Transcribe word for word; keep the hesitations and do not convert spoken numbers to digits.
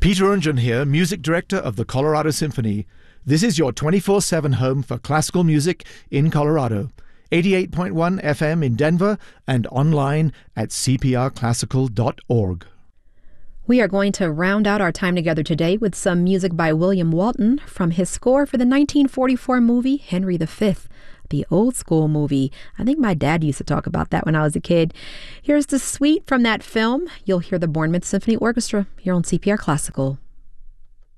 Peter Unjan here, Music Director of the Colorado Symphony. This is your twenty-four seven home for classical music in Colorado. eighty-eight point one F M in Denver and online at c p r classical dot org. We are going to round out our time together today with some music by William Walton from his score for the nineteen forty-four movie Henry the Fifth, the old school movie. I think my dad used to talk about that when I was a kid. Here's the suite from that film. You'll hear the Bournemouth Symphony Orchestra here on C P R Classical.